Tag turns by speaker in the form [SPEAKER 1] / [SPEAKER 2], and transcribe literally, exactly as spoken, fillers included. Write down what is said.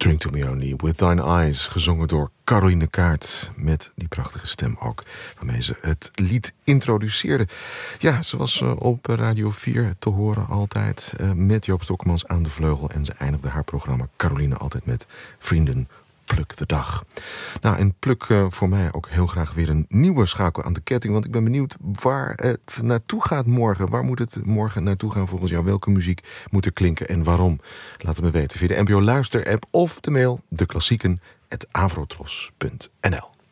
[SPEAKER 1] Drink to me only, with thine eyes, gezongen door Caroline Kaart, met die prachtige stem ook, waarmee ze het lied introduceerde. Ja, ze was uh, op Radio vier te horen altijd, uh, met Joop Stokkemans aan de vleugel, en ze eindigde haar programma Caroline altijd met Vrienden, pluk de dag. Nou, en pluk uh, voor mij ook heel graag weer een nieuwe schakel aan de ketting, want ik ben benieuwd waar het naartoe gaat morgen. Waar moet het morgen naartoe gaan volgens jou? Welke muziek moet er klinken en waarom? Laat het me weten via de N P O Luister-app of de mail deklassieken apenstaartje avrotros punt n l.